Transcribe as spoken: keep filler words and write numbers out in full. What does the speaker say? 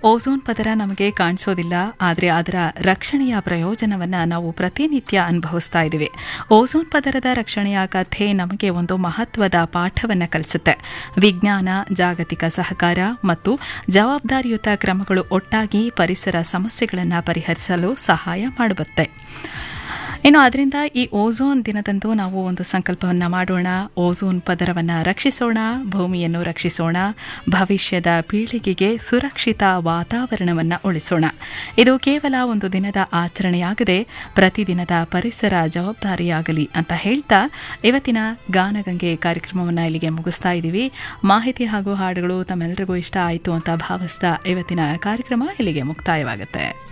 Ozone ಪದರ ನಮಗೆ ಕಾಣಿಸೋದಿಲ್ಲ, ಆದರೆ ಅದರ ರಕ್ಷಣೆಯ ಪ್ರಯೋಜನವನ್ನು ನಾವು ಪ್ರತಿನಿತ್ಯ ಅನುಭವಿಸ್ತಾ ಇದ್ದೀವಿ. ಓಝೋನ್ ಪದರದ ರಕ್ಷಣೆಯ ಕಥೆ ನಮಗೆ ಒಂದು ಮಹತ್ವದ ಪಾಠವನ್ನು ಕಲಿಸುತ್ತೆ. ವಿಜ್ಞಾನ, ಜಾಗತಿಕ ಸಹಕಾರ ಮತ್ತು ಜವಾಬ್ದಾರಿಯುತ ಕ್ರಮಗಳು ಒಟ್ಟಾಗಿ ಪರಿಸರ ಸಮಸ್ಯೆಗಳನ್ನು ಪರಿಹರಿಸಲು ಸಹಾಯ ಮಾಡುತ್ತೆ. ಇನ್ನು ಅದರಿಂದ ಈ ಓಝೋನ್ ದಿನದಂದು ನಾವು ಒಂದು ಸಂಕಲ್ಪವನ್ನು ಮಾಡೋಣ. ಓಝೋನ್ ಪದರವನ್ನು ರಕ್ಷಿಸೋಣ, ಭೂಮಿಯನ್ನು ರಕ್ಷಿಸೋಣ, ಭವಿಷ್ಯದ ಪೀಳಿಗೆಗೆ ಸುರಕ್ಷಿತ ವಾತಾವರಣವನ್ನು ಉಳಿಸೋಣ. ಇದು ಕೇವಲ ಒಂದು ದಿನದ ಆಚರಣೆಯಾಗದೆ ಪ್ರತಿದಿನದ ಪರಿಸರ ಜವಾಬ್ದಾರಿಯಾಗಲಿ ಅಂತ ಹೇಳ್ತಾ ಇವತ್ತಿನ ಗಾನಗಂಗೆ ಕಾರ್ಯಕ್ರಮವನ್ನು ಇಲ್ಲಿಗೆ ಮುಗಿಸ್ತಾ ಇದ್ದೀವಿ. ಮಾಹಿತಿ ಹಾಗೂ ಹಾಡುಗಳು ತಮ್ಮೆಲ್ಲರಿಗೂ ಇಷ್ಟ ಆಯಿತು ಅಂತ ಭಾವಿಸ್ತಾ ಇವತ್ತಿನ ಕಾರ್ಯಕ್ರಮ ಇಲ್ಲಿಗೆ ಮುಕ್ತಾಯವಾಗುತ್ತೆ.